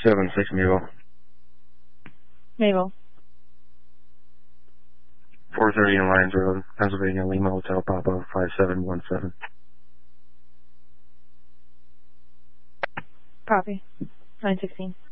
76 Mabel. Mabel. 430 Lions Road, Pennsylvania, Lima Hotel, Papa 5717. Copy. 916.